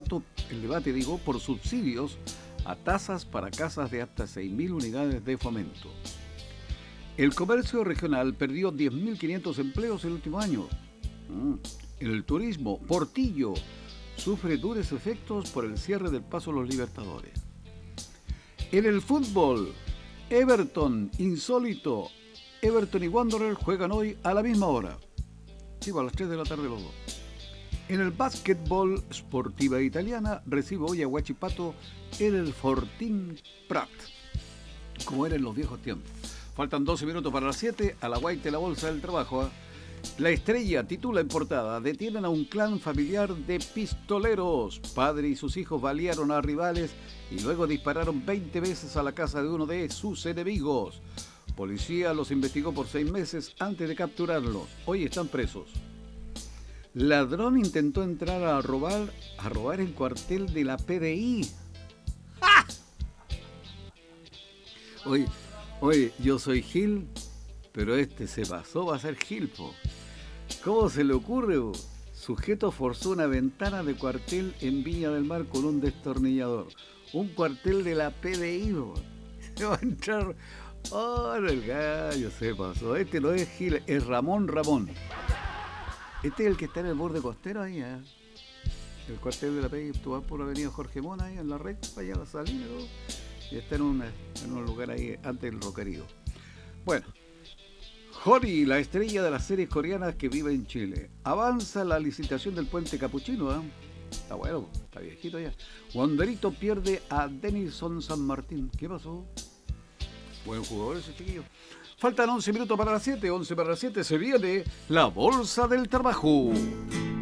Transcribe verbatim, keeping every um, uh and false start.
abierto el debate, digo, por subsidios a tasas para casas de hasta seis mil unidades de fomento. El comercio regional perdió diez mil quinientos empleos el último año. Mm. En el turismo, Portillo sufre duros efectos por el cierre del Paso a los Libertadores. En el fútbol, Everton, insólito. Everton y Wanderers juegan hoy a la misma hora. Sí, a las tres de la tarde los dos. En el básquetbol, Sportiva Italiana recibe hoy a Huachipato en el Fortín Prat, como era en los viejos tiempos. Faltan doce minutos para las siete, a la guaita la bolsa del trabajo. ¿eh? La Estrella titula en portada: detienen a un clan familiar de pistoleros. Padre y sus hijos balearon a rivales y luego dispararon veinte veces a la casa de uno de sus enemigos. Policía los investigó por seis meses antes de capturarlos. Hoy están presos. Ladrón intentó entrar a robar, a robar el cuartel de la P D I. ¡Ah! Oye, oye, yo soy Gil, pero este se pasó, va a ser Gil, po. ¿Cómo se le ocurre, po? Sujeto forzó una ventana de cuartel en Viña del Mar con un destornillador. Un cuartel de la P D I, po. Se va a entrar... Oh, el gallo se pasó. Este no es Gil, es Ramón Ramón. Este es el que está en el borde costero ahí, ¿eh? El cuartel de la P D I. Tú vas por la avenida Jorge Mona, ahí en la recta, allá a la salida, ¿no? Y está en, una, en un lugar ahí antes del Roquerío. Bueno, Jori, la estrella de las series coreanas que vive en Chile. Avanza la licitación del puente Capuchino, ¿eh? Está bueno, está viejito ya. Wanderito pierde a Denilson San Martín. ¿Qué pasó? Buen jugador ese chiquillo. Faltan once minutos para las siete, once para las siete. Se viene la Bolsa del Trabajo.